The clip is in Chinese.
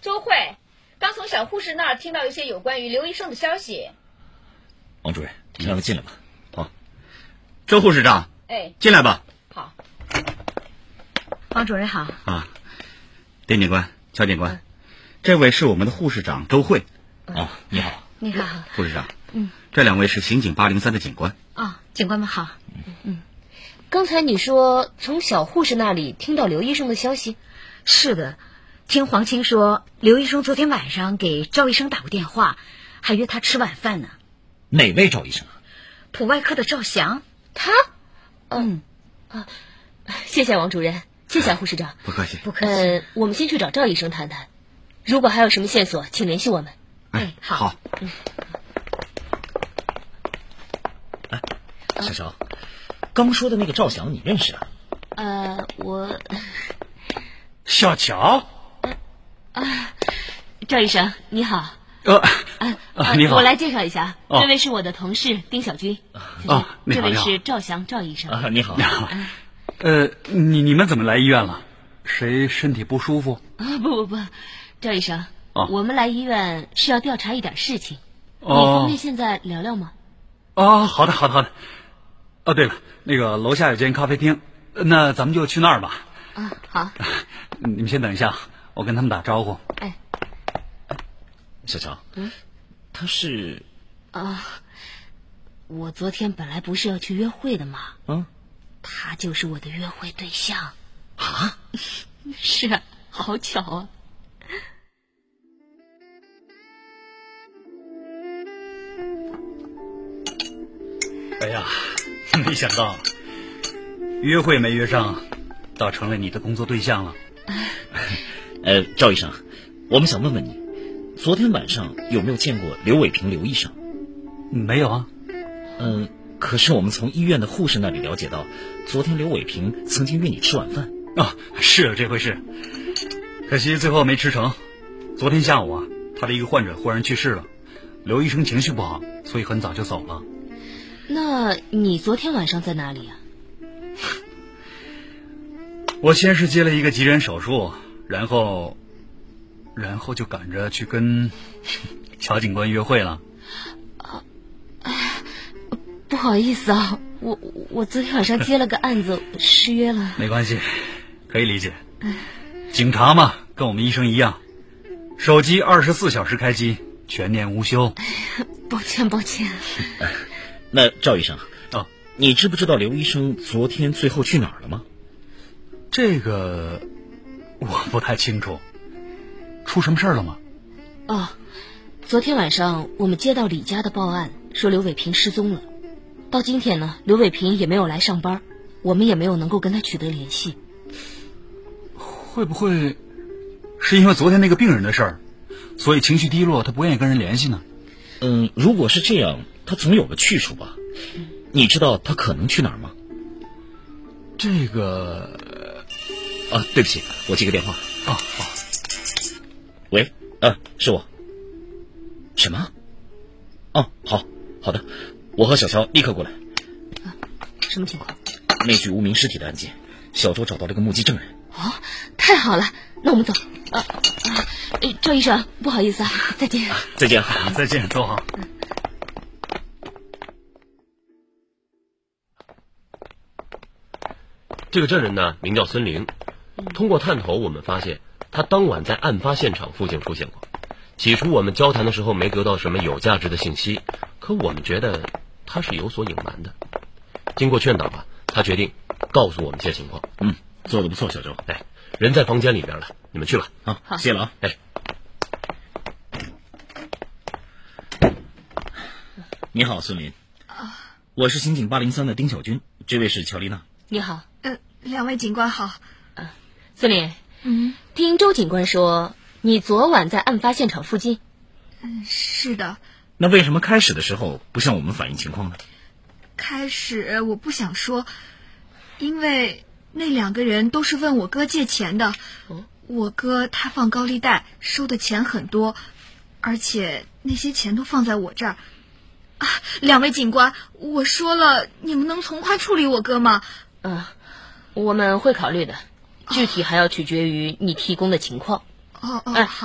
周慧，刚从小护士那儿听到一些有关于刘医生的消息。 王主任，你让他进来吧。好，周护士长，进来吧。 好。 王主任好。 啊，丁警官、乔警官，这位是我们的护士长周慧。你好。 你好， 护士长。这两位是刑警803的警官。 警官们好。 刚才你说从小护士那里听到刘医生的消息？ 是的，听黄青说，刘医生昨天晚上给赵医生打过电话，还约他吃晚饭呢。 哪位赵医生啊？ 普外科的赵翔。 他？谢谢王主任，谢谢护士长。 不客气， 不客气。 我们先去找赵医生谈谈，如果还有什么线索，请联系我们。 好。 小乔，刚说的那个赵翔你认识啊？ 我小乔。 赵医生你好。 你好， 我来介绍一下，这位是我的同事丁小军。这位是赵翔赵医生。 你好。 你们怎么来医院了？谁身体不舒服？ 不，赵医生，我们来医院是要调查一点事情，你方便现在聊聊吗？ 好的。对了，那个楼下有间咖啡厅，那咱们就去那儿吧。 好。 你们先等一下，我跟他们打招呼。 小乔，他是我昨天本来不是要去约会的吗？他就是我的约会对象。 啊？ 是啊，好巧啊。 哎呀，没想到约会没约上，倒成了你的工作对象了。 赵医生，我们想问问你，昨天晚上有没有见过刘伟平刘医生？ 没有啊。 可是我们从医院的护士那里了解到，昨天刘伟平曾经约你吃晚饭。 是这回事，可惜最后没吃成。昨天下午他的一个患者忽然去世了，刘医生情绪不好，所以很早就走了。 那你昨天晚上在哪里啊？ 我先是接了一个急诊手术，然后就赶着去跟乔警官约会了。 不好意思啊，我昨天晚上接了个案子，失约了。 没关系，可以理解。警察嘛，跟我们医生一样，手机24小时开机，全年无休。 抱歉。 那赵医生你知不知道刘医生昨天最后去哪儿了吗？ 这个我不太清楚。出什么事儿了吗？ 昨天晚上我们接到李家的报案，说刘伟平失踪了。到今天呢，刘伟平也没有来上班，我们也没有能够跟他取得联系。 会不会是因为昨天那个病人的事儿，所以情绪低落，他不愿意跟人联系呢？ 如果是这样，他总有个去处吧？你知道他可能去哪儿吗？ 这个对不起，我接个电话。 好。 喂，是我。什么？好的，我和小乔立刻过来。 什么情况？ 那具无名尸体的案件，小周找到了个目击证人。 太好了，那我们走。赵医生，不好意思啊，再见。 再见， 再见，周好。 这个证人呢，名叫孙玲。通过探头，我们发现他当晚在案发现场附近出现过。起初我们交谈的时候没得到什么有价值的信息，可我们觉得他是有所隐瞒的。经过劝导他决定告诉我们些情况。 做得不错，小周。 人在房间里边了，你们去吧。 好，谢了。你好，孙林。我是刑警803的丁小军，这位是乔丽娜。 你好。 两位警官好。 孙林。听周警官说，你昨晚在案发现场附近。 是的。 那为什么开始的时候不向我们反映情况呢？ 开始我不想说，因为那两个人都是问我哥借钱的。我哥他放高利贷，收的钱很多，而且那些钱都放在我这儿。两位警官，我说了，你们能从宽处理我哥吗？ 我们会考虑的，具体还要取决于你提供的情况。 好。